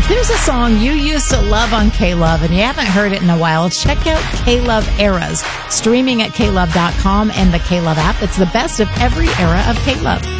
There's a song you used to love on K-Love and you haven't heard it in a while. Check out K-Love Eras, streaming at klove.com and the K-Love app. It's the best of every era of K-Love.